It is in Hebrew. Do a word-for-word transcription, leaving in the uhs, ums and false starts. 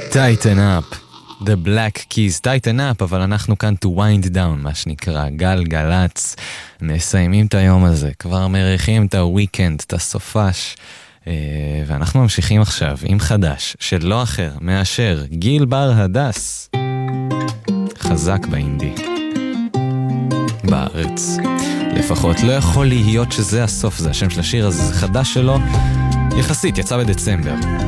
Tighten up, the black keys, tighten up, אבל אנחנו כאן to wind down, מה שנקרא, גל גלץ, מסיימים את היום הזה, כבר מריחים את הוויקנד, את הסופש, ואנחנו ממשיכים עכשיו עם חדש, של לא אחר, מאשר גיל בר הדס, חזק באינדי, בארץ, לפחות, לא יכול להיות שזה הסוף, זה השם של השיר הזה, זה חדש שלו, יחסית, יצא בדצמבר.